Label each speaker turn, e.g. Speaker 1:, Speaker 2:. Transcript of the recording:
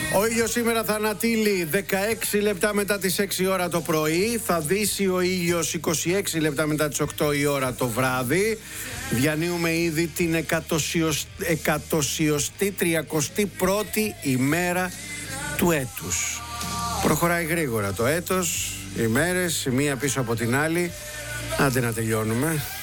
Speaker 1: Ο ήλιος σήμερα θα ανατείλει 16 λεπτά μετά τις 6 ώρα το πρωί. Θα δύσει ο ήλιος 26 λεπτά μετά τις 8 η ώρα το βράδυ. Διανύουμε ήδη την 131η ημέρα του έτους. Προχωράει γρήγορα το έτος, οι μέρες, η μία πίσω από την άλλη. Άντε να τελειώνουμε.